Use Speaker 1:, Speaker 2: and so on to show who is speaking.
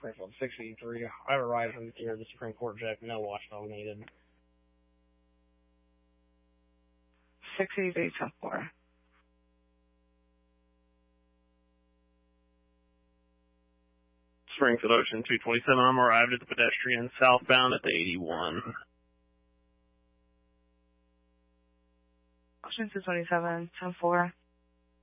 Speaker 1: Springfield 683. I've arrived near the Supreme Court jet. No watchdog needed.
Speaker 2: 683-10-4.
Speaker 1: Springfield Ocean 227. I'm arrived at the pedestrian southbound at the 81.
Speaker 2: Ocean 227, 10-4.